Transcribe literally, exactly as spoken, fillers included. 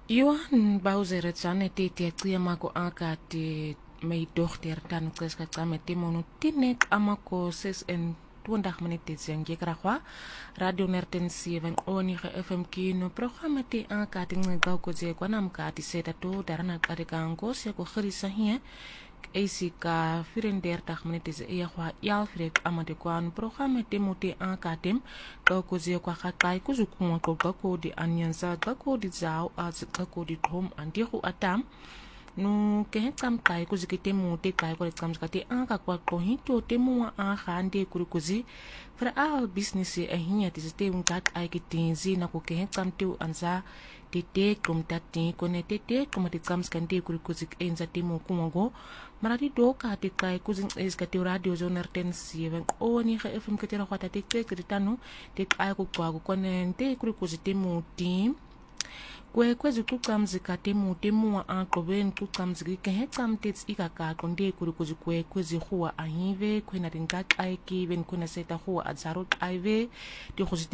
Johan Bowser tsane te te tsia mako aka te mei dochter tan kreska tsame te mono tinek amako ses en twintig minute zijn gekra radio nerten seven onige F M kino programma te aka te ngau ko je kwa nam ka ti seta to darana ka de kango se ko khrisa hier Eisika vierendertig minute ze e kwa yalfrek amade kwan programma te mote aka tem ka ko je kwa khakai ku zu kuma ko ko di anyanza ka ko di zao az ka ko di thom andi khu atam no ke tsam kai ku zikite mote kai ko tsam skate aka kwa ko hito te mo a khande ku ku zi fra al business e hinya ti te un kat ai ki tinzi na ko ke tsam te anza te te kum tati ko ne te te kum ti tsam skante ku ku zik enza te mo ku ngo marati do ka te kai ku zin es ka te radio zoner ten seven o ni ga fm ke te ra kwata te te ke tanu te ai ku kwa ku ne te ku ku zi te mo team kwe kwezi kukamzika temu temu wa ankoben kukamzika ke kamtets ikaka konde kuri kuzi kwe kwezi huwa ahive kwe na ringat aiki ben kuna seta huwa adzarot aive di